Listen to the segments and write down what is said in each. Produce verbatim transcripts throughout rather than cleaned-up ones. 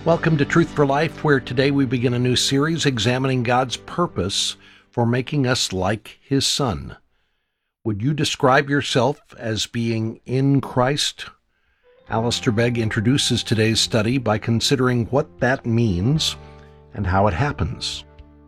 Welcome to Truth for Life, where today we begin a new series examining God's purpose for making us like His Son. Would you describe yourself as being in Christ? Alistair Begg introduces today's study by considering what that means and how it happens.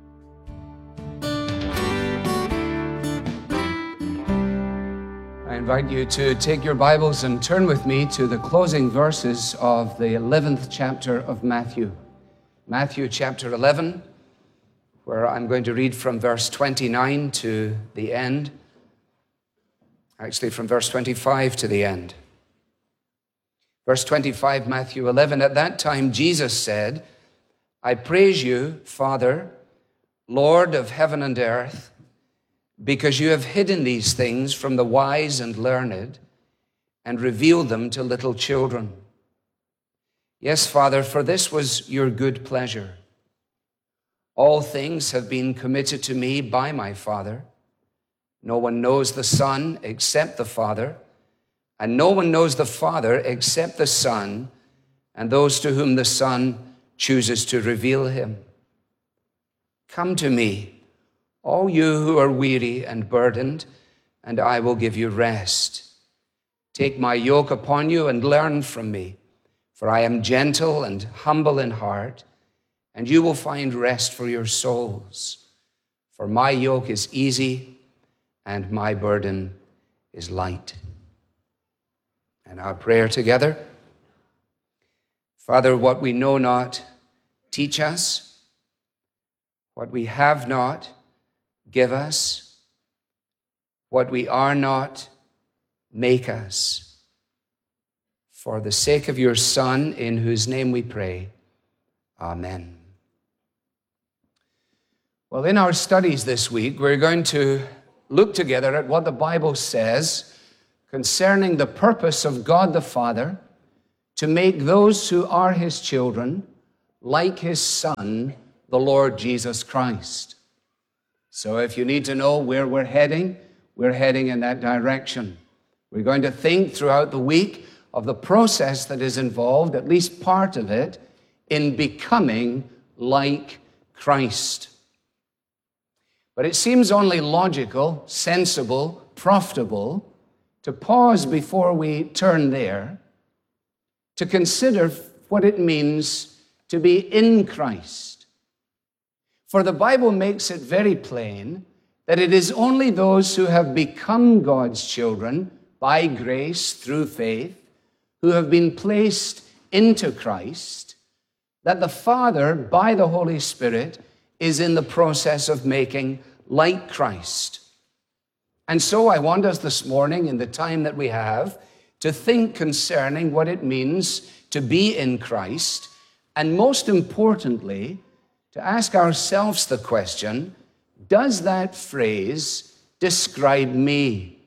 I invite you to take your Bibles and turn with me to the closing verses of the eleventh chapter of Matthew. Matthew chapter eleven, where I'm going to read from verse twenty-nine to the end. Actually, from verse twenty-five to the end. Verse twenty-five, Matthew eleven, at that time Jesus said, I praise you, Father, Lord of heaven and earth, because you have hidden these things from the wise and learned and revealed them to little children. Yes, Father, for this was your good pleasure. All things have been committed to me by my Father. No one knows the Son except the Father, and no one knows the Father except the Son, and those to whom the Son chooses to reveal him. Come to me, all you who are weary and burdened, and I will give you rest. Take my yoke upon you and learn from me, for I am gentle and humble in heart, and you will find rest for your souls. For my yoke is easy and my burden is light. And our prayer together. Father, what we know not, teach us. What we have not, give us. What we are not, make us. For the sake of your Son, in whose name we pray. Amen. Well, in our studies this week, we're going to look together at what the Bible says concerning the purpose of God the Father to make those who are his children like his Son, the Lord Jesus Christ. So if you need to know where we're heading, we're heading in that direction. We're going to think throughout the week of the process that is involved, at least part of it, in becoming like Christ. But it seems only logical, sensible, profitable to pause before we turn there to consider what it means to be in Christ. For the Bible makes it very plain that it is only those who have become God's children by grace through faith, who have been placed into Christ, that the Father, by the Holy Spirit, is in the process of making like Christ. And so I want us this morning, in the time that we have, to think concerning what it means to be in Christ, and most importantly, to ask ourselves the question, does that phrase describe me?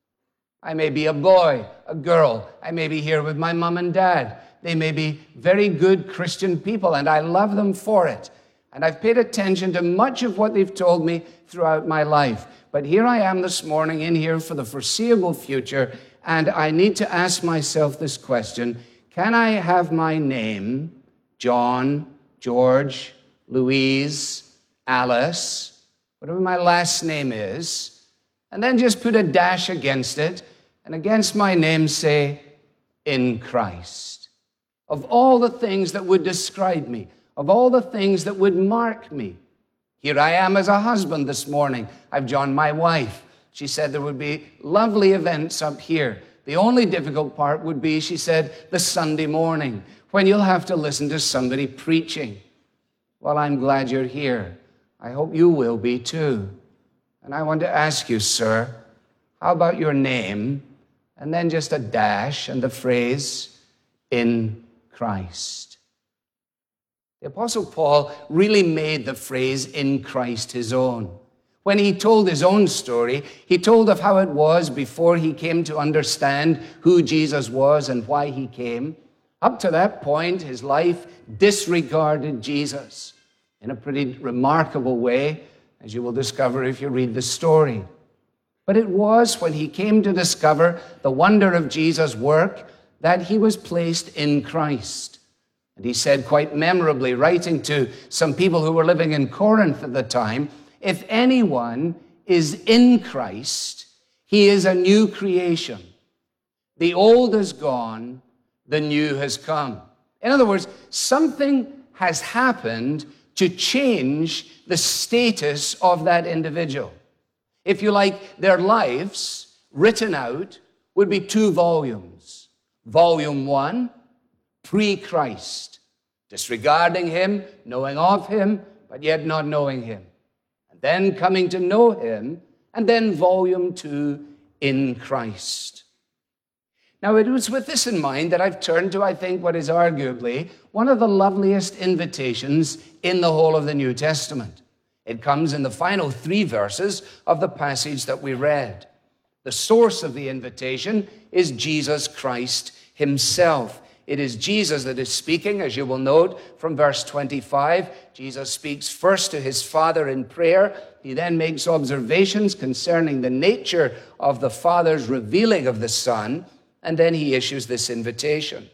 I may be a boy, a girl. I may be here with my mom and dad. They may be very good Christian people, and I love them for it. And I've paid attention to much of what they've told me throughout my life. But here I am this morning in here for the foreseeable future, and I need to ask myself this question. Can I have my name, John, George, Louise, Alice, whatever my last name is, and then just put a dash against it, and against my name say, in Christ. Of all the things that would describe me, of all the things that would mark me. Here I am as a husband this morning. I've joined my wife. She said there would be lovely events up here. The only difficult part would be, she said, the Sunday morning, when you'll have to listen to somebody preaching. Well, I'm glad you're here. I hope you will be too. And I want to ask you, sir, how about your name, and then just a dash and the phrase, in Christ? The Apostle Paul really made the phrase, in Christ, his own. When he told his own story, he told of how it was before he came to understand who Jesus was and why he came. Up to that point, his life disregarded Jesus in a pretty remarkable way, as you will discover if you read the story. But it was when he came to discover the wonder of Jesus' work that he was placed in Christ. And he said quite memorably, writing to some people who were living in Corinth at the time, if anyone is in Christ, he is a new creation. The old is gone, the new has come. In other words, something has happened to change the status of that individual. If you like, their lives written out would be two volumes. Volume one, pre-Christ, disregarding him, knowing of him, but yet not knowing him. And then coming to know him, and then volume two, in Christ. Now, it was with this in mind that I've turned to, I think, what is arguably one of the loveliest invitations in the whole of the New Testament. It comes in the final three verses of the passage that we read. The source of the invitation is Jesus Christ himself. It is Jesus that is speaking, as you will note from verse twenty-five. Jesus speaks first to his Father in prayer. He then makes observations concerning the nature of the Father's revealing of the Son, and then he issues this invitation.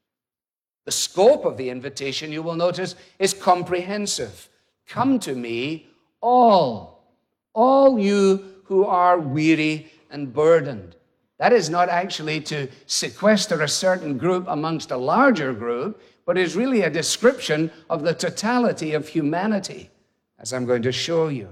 The scope of the invitation, you will notice, is comprehensive. Come to me, all, all you who are weary and burdened. That is not actually to sequester a certain group amongst a larger group, but is really a description of the totality of humanity, as I'm going to show you.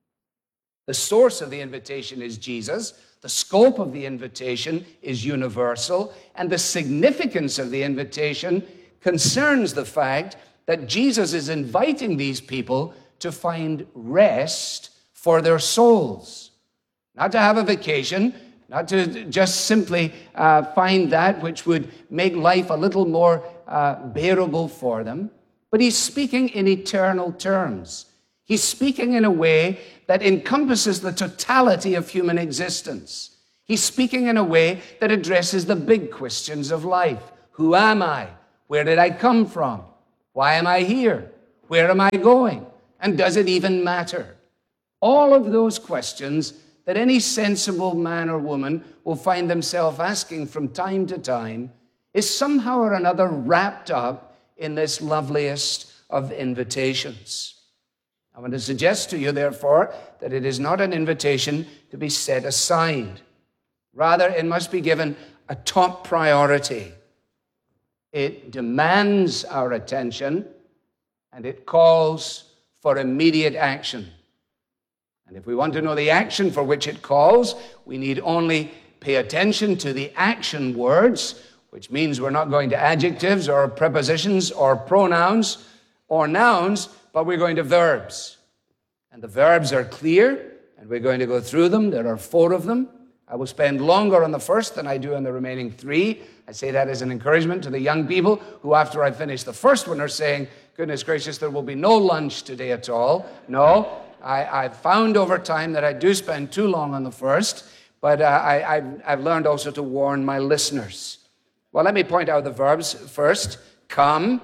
The source of the invitation is Jesus. The scope of the invitation is universal, and the significance of the invitation concerns the fact that Jesus is inviting these people to find rest for their souls. Not to have a vacation, not to just simply uh, find that which would make life a little more uh, bearable for them, but he's speaking in eternal terms. He's speaking in a way that encompasses the totality of human existence. He's speaking in a way that addresses the big questions of life. Who am I? Where did I come from? Why am I here? Where am I going? And does it even matter? All of those questions that any sensible man or woman will find themselves asking from time to time is somehow or another wrapped up in this loveliest of invitations. I want to suggest to you, therefore, that it is not an invitation to be set aside. Rather, it must be given a top priority. It demands our attention, and it calls for immediate action. And if we want to know the action for which it calls, we need only pay attention to the action words, which means we're not going to adjectives or prepositions or pronouns or nouns, but we're going to verbs. And the verbs are clear, and we're going to go through them. There are four of them. I will spend longer on the first than I do on the remaining three. I say that as an encouragement to the young people who, after I finish the first one, are saying, goodness gracious, there will be no lunch today at all. No, I, I've found over time that I do spend too long on the first, but uh, I, I've, I've learned also to warn my listeners. Well, let me point out the verbs first. Come,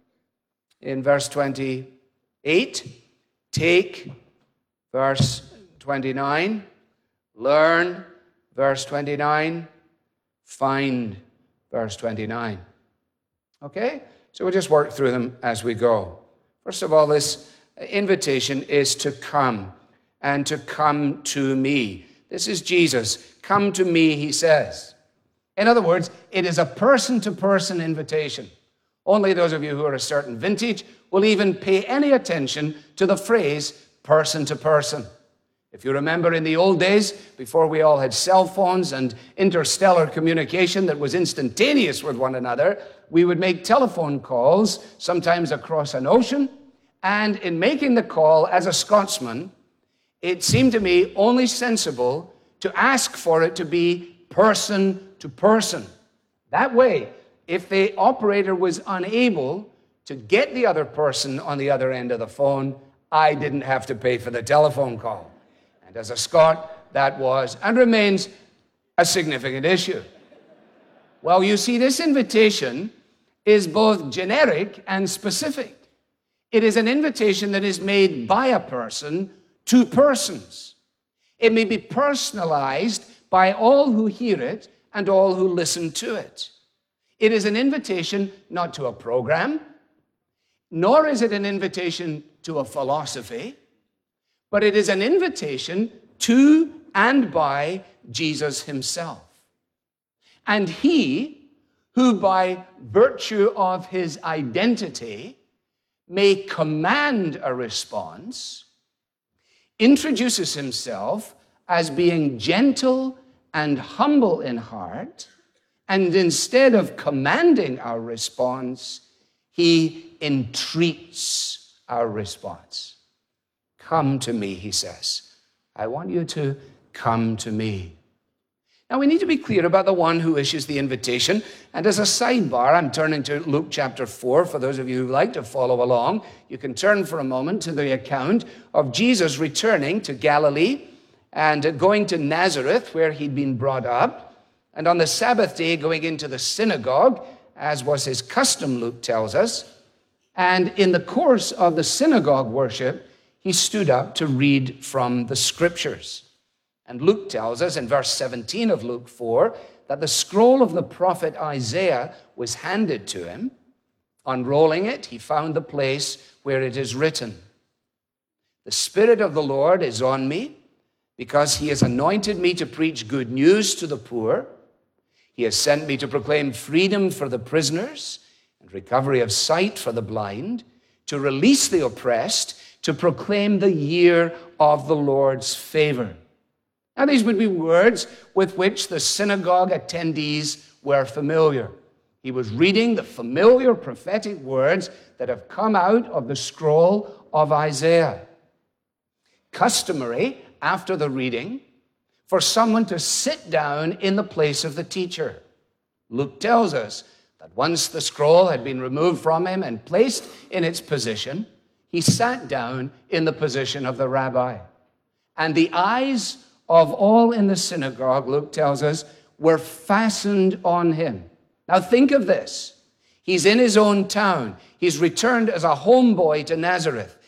in verse twenty-eight. Take, verse twenty-nine. Learn, verse twenty-nine. Find, verse twenty-nine. Okay? So we'll just work through them as we go. First of all, this invitation is to come, and to come to me. This is Jesus. Come to me, he says. In other words, it is a person-to-person invitation. Only those of you who are a certain vintage will even pay any attention to the phrase person-to-person. If you remember in the old days, before we all had cell phones and interstellar communication that was instantaneous with one another, we would make telephone calls, sometimes across an ocean, and in making the call, as a Scotsman, it seemed to me only sensible to ask for it to be person to person. That way, if the operator was unable to get the other person on the other end of the phone, I didn't have to pay for the telephone call. And as a Scot, that was and remains a significant issue. Well, you see, this invitation is both generic and specific. It is an invitation that is made by a person to persons. It may be personalized by all who hear it and all who listen to it. It is an invitation not to a program, nor is it an invitation to a philosophy, but it is an invitation to and by Jesus himself. And he, who by virtue of his identity may command a response, introduces himself as being gentle and humble in heart, and instead of commanding our response, he entreats our response. Come to me, he says. I want you to come to me. Now, we need to be clear about the one who issues the invitation. And as a sidebar, I'm turning to Luke chapter four. For those of you who like to follow along, you can turn for a moment to the account of Jesus returning to Galilee and going to Nazareth, where he'd been brought up. And on the Sabbath day, going into the synagogue, as was his custom, Luke tells us. And in the course of the synagogue worship, he stood up to read from the scriptures. And Luke tells us in verse seventeen of Luke four that the scroll of the prophet Isaiah was handed to him. Unrolling it, he found the place where it is written, "The Spirit of the Lord is on me, because he has anointed me to preach good news to the poor. He has sent me to proclaim freedom for the prisoners and recovery of sight for the blind, to release the oppressed, to proclaim the year of the Lord's favor." Now, these would be words with which the synagogue attendees were familiar. He was reading the familiar prophetic words that have come out of the scroll of Isaiah. Customary, after the reading, for someone to sit down in the place of the teacher. Luke tells us that once the scroll had been removed from him and placed in its position, he sat down in the position of the rabbi. And the eyes of all in the synagogue, Luke tells us, were fastened on him. Now think of this. He's in his own town. He's returned as a homeboy to Nazareth.